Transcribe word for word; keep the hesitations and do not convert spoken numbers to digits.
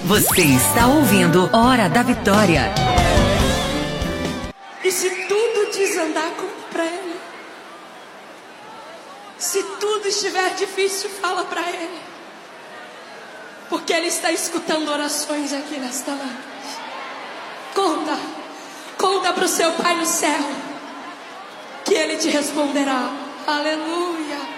Você está ouvindo Hora da Vitória. E se tudo desandar, conta pra Ele. Se tudo estiver difícil, fala pra Ele. Porque Ele está escutando orações aqui nesta noite. Conta, conta pro seu Pai no céu, que Ele te responderá. Aleluia.